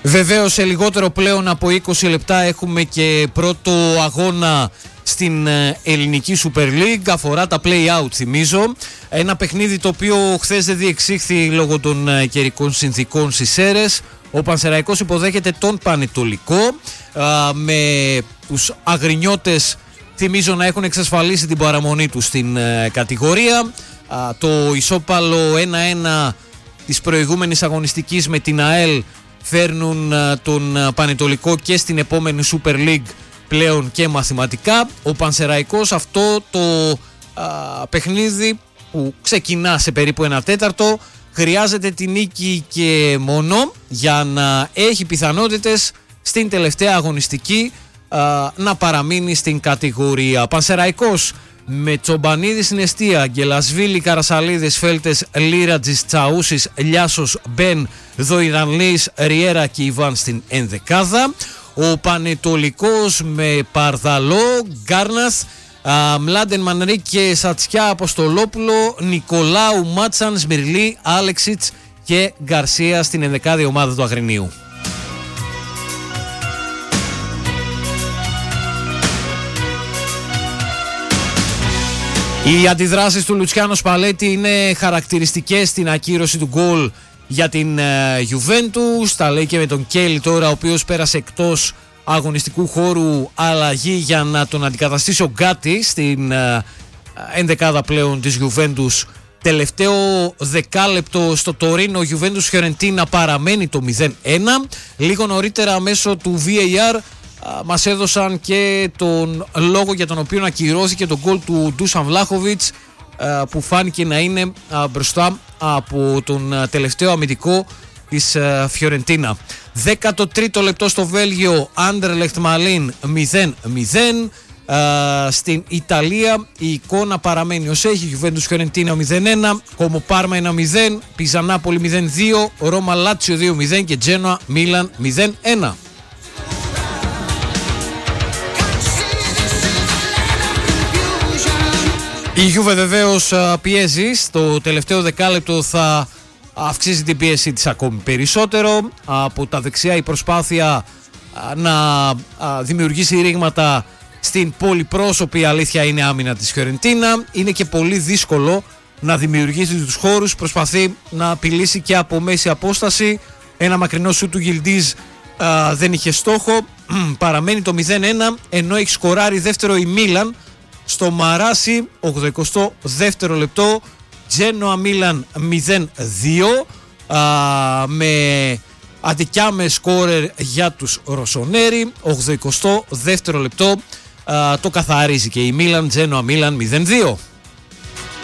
Βεβαίως σε λιγότερο πλέον από 20 λεπτά έχουμε και πρώτο αγώνα στην ελληνική Super League. Αφορά τα play-out, θυμίζω. Ένα παιχνίδι το οποίο χθες δεν διεξήχθη λόγω των καιρικών συνθήκων στις Σέρρες. Ο Πανσεραϊκός υποδέχεται τον Πανετολικό με τους αγρινιώτες, θυμίζω, να έχουν εξασφαλίσει την παραμονή τους στην κατηγορία. Το ισόπαλο 1-1 της προηγούμενης αγωνιστικής με την ΑΕΛ φέρνουν τον Πανετολικό και στην επόμενη Super League πλέον και μαθηματικά. Ο Πανσεραϊκός αυτό το παιχνίδι που ξεκινά σε περίπου 1/4 χρειάζεται την νίκη και μόνο για να έχει πιθανότητες στην τελευταία αγωνιστική να παραμείνει στην κατηγορία. Πανσεραϊκός με Τσομπανίδη στην εστία, Γκελασβίλη, Καρασαλίδης, Φέλτες, Λίρατζης, Τσαούσης, Λιάσος, Μπεν, Δοϊδανλής, Ριέρα και Ιβάν στην ενδεκάδα. Ο Πανετολικός με Παρδαλό, Γκάρναθ, Μλάντεν Μανρίκε, Σατσιά, Αποστολόπουλο, Νικολάου, Μάτσαν, Σμυρλή, Άλεξιτς και Γκαρσία στην ενδεκάδη ομάδα του Αγρινίου. Οι αντιδράσεις του Λουτσιάνο Σπαλέτη είναι χαρακτηριστικές στην ακύρωση του γκολ για την Juventus. Τα λέει και με τον Κέλι τώρα, ο οποίος πέρασε εκτός αγωνιστικού χώρου, αλλαγή για να τον αντικαταστήσει ο Γκάτι στην ενδεκάδα πλέον της Juventus. Τελευταίο δεκάλεπτο στο Τωρίνο, Juventus Φιωρεντίνα παραμένει το 0-1. Λίγο νωρίτερα μέσω του VAR μας έδωσαν και τον λόγο για τον οποίο ακυρώθηκε το γκολ του Ντούσαν Βλάχοβιτς, που φάνηκε να είναι μπροστά από τον τελευταίο αμυντικό της Φιωρεντίνα. 13ο λεπτό στο Βέλγιο, Άντερλεχτ Μαλίν 0-0. Στην Ιταλία η εικόνα παραμένει ως έχει. Juventus Φιωρεντίνα 0-1, Κόμο Πάρμα 1-0, Πίζα Νάπολη 0-2, Ρώμα Λάτσιο 2-0 και Τζένοα Μίλαν 0-1. Η Juve βεβαίως πιέζει. Στο τελευταίο δεκάλεπτο θα αυξήσει την πίεση της ακόμη περισσότερο. Από τα δεξιά η προσπάθεια να δημιουργήσει ρήγματα στην πολυπρόσωπη, αλήθεια είναι, άμυνα της Φιωρεντίνα. Είναι και πολύ δύσκολο να δημιουργήσει τους χώρους. Προσπαθεί να απειλήσει και από μέση απόσταση. Ένα μακρινό σου του Γιλντίζ δεν είχε στόχο. Παραμένει το 0-1, ενώ έχει σκοράρει δεύτερο η Μίλαν στο Μαράσι, 82ο λεπτό. Τζένοα Μίλαν 0-2, με αδικιά σκόρερ για τους Ροσονέρι. 82ο λεπτό το καθαρίζει και η Μίλαν. Τζένοα Μίλαν 0-2.